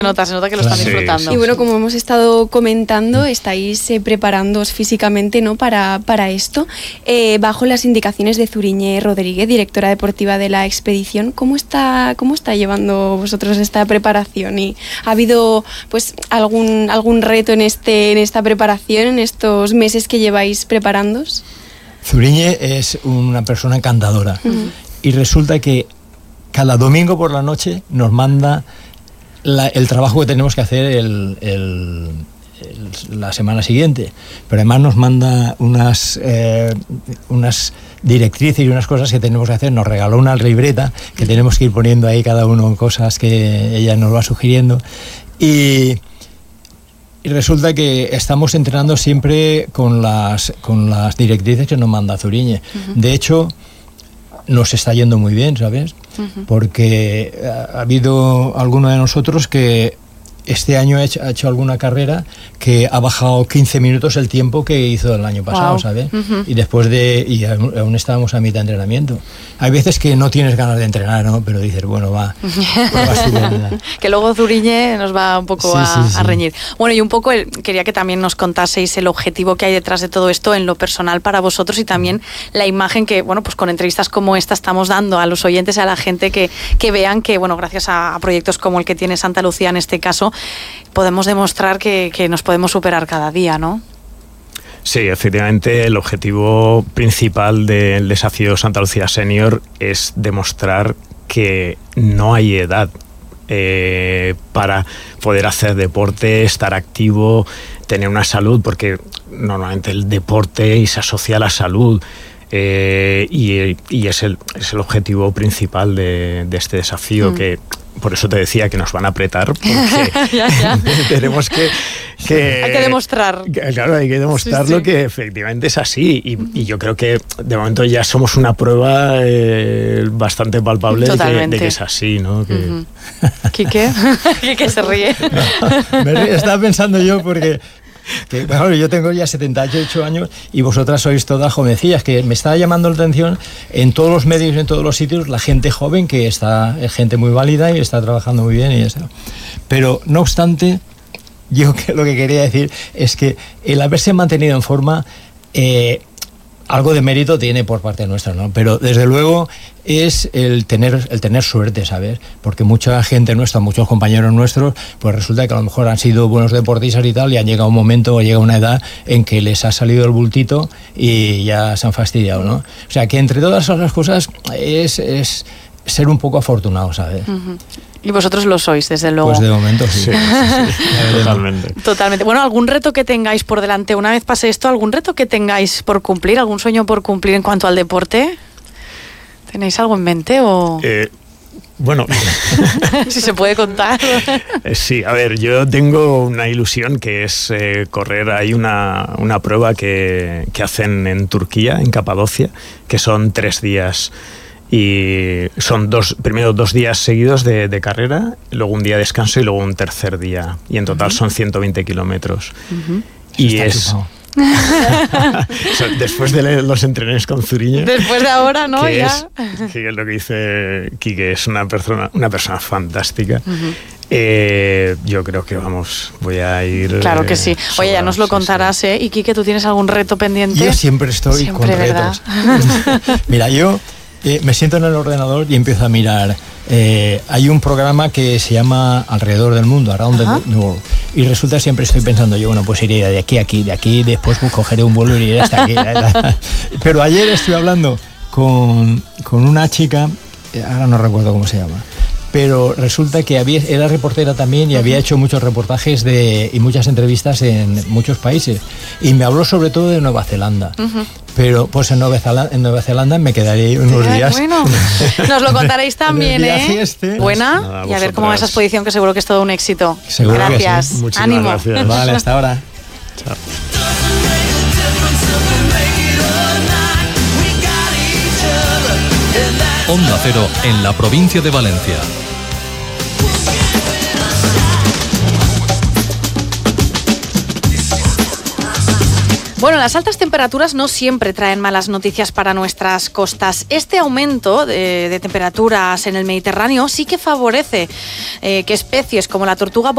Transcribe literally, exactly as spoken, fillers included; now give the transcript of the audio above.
Se nota, se nota que lo están disfrutando. Sí. Y bueno, como hemos estado comentando, estáis eh, preparándoos físicamente, ¿no?, para, para esto, eh, bajo las indicaciones de Zuriñe Rodríguez, directora deportiva de la expedición. ¿Cómo está, cómo está llevando vosotros esta preparación? ¿Y ha habido pues algún, algún reto en, este, en esta preparación, en estos meses que lleváis preparándoos? Zuriñe es una persona encantadora. Uh-huh. Y resulta que cada domingo por la noche nos manda La, el trabajo que tenemos que hacer el, el, el, la semana siguiente, pero además nos manda unas, eh, unas directrices y unas cosas que tenemos que hacer. Nos regaló una libreta que tenemos que ir poniendo ahí cada uno cosas que ella nos va sugiriendo, y, y resulta que estamos entrenando siempre con las, con las directrices que nos manda Zuriñe. Uh-huh. De hecho, nos está yendo muy bien, ¿sabes? Uh-huh. Porque ha, ha habido alguno de nosotros que este año ha hecho, ha hecho alguna carrera que ha bajado quince minutos el tiempo que hizo el año pasado, wow. ¿sabes? Uh-huh. Y después de... y aún, aún estábamos a mitad de entrenamiento. Hay veces que no tienes ganas de entrenar, ¿no? Pero dices, bueno, va. Que luego Zuriñe nos va un poco sí, a, sí, sí. a reñir. Bueno, y un poco el, quería que también nos contaseis el objetivo que hay detrás de todo esto en lo personal para vosotros, y también la imagen que, bueno, pues con entrevistas como esta estamos dando a los oyentes, a la gente, que, que vean que, bueno, gracias a, a proyectos como el que tiene Santa Lucía en este caso, podemos demostrar que, que nos podemos superar cada día, ¿no? Sí, efectivamente, el objetivo principal del desafío Santa Lucía Senior es demostrar que no hay edad eh, para poder hacer deporte, estar activo, tener una salud, porque normalmente el deporte se asocia a la salud. Eh, y, y es, el, es el objetivo principal de, de este desafío, mm. que por eso te decía que nos van a apretar, porque ya, ya. tenemos que, que... Hay que demostrar. Claro, hay que demostrarlo, sí, sí. que efectivamente es así, y, mm. y yo creo que de momento ya somos una prueba eh, bastante palpable de que, de que es así, ¿no? Que... Uh-huh. ¿Quique? ¿Quique se ríe? No, me ríe, estaba pensando yo porque... Que, bueno, yo tengo ya setenta y ocho años y vosotras sois todas jovencillas, que me está llamando la atención en todos los medios, en todos los sitios, la gente joven, que está, es gente muy válida y está trabajando muy bien y ya está. Pero no obstante, yo que lo que quería decir es que el haberse mantenido en forma, eh, algo de mérito tiene por parte nuestra, ¿no? Pero desde luego es el tener, el tener suerte, ¿sabes? Porque mucha gente nuestra, muchos compañeros nuestros, pues resulta que a lo mejor han sido buenos deportistas y tal, y ha llegado un momento o llega una edad en que les ha salido el bultito y ya se han fastidiado, ¿no? O sea, que entre todas esas cosas es, es ser un poco afortunado, ¿sabes? Uh-huh. Y vosotros lo sois, desde luego. Pues de momento sí. sí, sí, sí. Totalmente. Totalmente. Bueno, ¿algún reto que tengáis por delante una vez pase esto? ¿Algún reto que tengáis por cumplir? ¿Algún sueño por cumplir en cuanto al deporte? ¿Tenéis algo en mente o...? Eh, bueno... si se puede contar. eh, sí, a ver, yo tengo una ilusión que es eh, correr. Hay una, una prueba que, que hacen en Turquía, en Capadocia, que son tres días... Y son dos, primero dos días seguidos de, de carrera, luego un día de descanso y luego un tercer día. Y en total uh-huh. son ciento veinte kilómetros. Uh-huh. Y es... Después de los entrenos con Zuriñe. Después de ahora, ¿no? Que Ya. Es, que es lo que dice Quique, es una persona, una persona fantástica. Uh-huh. Eh, yo creo que vamos, voy a ir. Claro que sí. Oye, sobrado, ya nos lo contarás, sí, sí. ¿eh? Y Quique, ¿tú tienes algún reto pendiente? Yo siempre estoy siempre, con ¿verdad? retos. Mira, yo. Eh, me siento en el ordenador y empiezo a mirar. Eh, hay un programa que se llama Alrededor del Mundo, Around Ajá. the World. Y resulta siempre estoy pensando yo, bueno, pues iré de aquí a aquí, de aquí, después cogeré un vuelo y iré hasta aquí. Pero ayer estoy hablando con, con una chica, ahora no recuerdo cómo se llama, pero resulta que había, era reportera también y había hecho muchos reportajes de, y muchas entrevistas en muchos países. Y me habló sobre todo de Nueva Zelanda. Uh-huh. Pero pues en Nueva Zelanda, en Nueva Zelanda me quedaré unos Ay, días. Bueno, nos lo contaréis también, ¿eh? Este. Buena. Nada, y a ver cómo va esa exposición, que seguro que es todo un éxito. Seguro gracias. Que sí. Muchísimas Ánimo. Gracias. Vale, hasta ahora. Chao. Onda Cero en la provincia de Valencia. Bueno, las altas temperaturas no siempre traen malas noticias para nuestras costas. Este aumento de, de temperaturas en el Mediterráneo sí que favorece eh, que especies como la tortuga